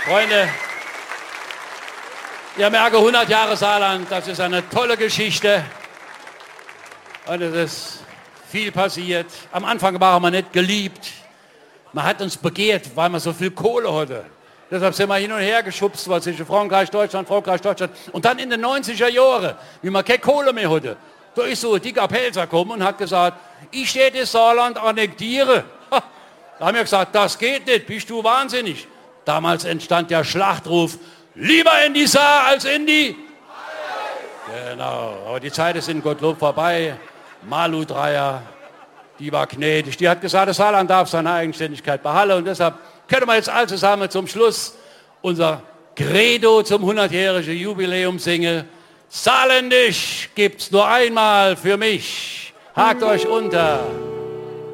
Freunde, ihr merkt, 100 Jahre Saarland, das ist eine tolle Geschichte. Und es ist viel passiert. Am Anfang waren wir nicht geliebt. Man hat uns begehrt, weil man so viel Kohle hatte. Deshalb sind wir hin und her geschubst, was zwischen Frankreich, Deutschland. Und dann in den 90er Jahren, wie man keine Kohle mehr hatte, da ist so ein dicker Pelzer gekommen und hat gesagt, ich stehe das Saarland annektiere. Da haben wir gesagt, das geht nicht, bist du wahnsinnig. Damals entstand der Schlachtruf, lieber in die Saar als in die... Genau, aber die Zeiten sind Gottlob vorbei. Malu Dreyer, die war gnädig. Die hat gesagt, das Saarland darf seine Eigenständigkeit behalten. Und deshalb können wir jetzt alle zusammen zum Schluss unser Credo zum 100-jährigen Jubiläum singen. Saarländisch gibt's nur einmal für mich. Hakt euch unter.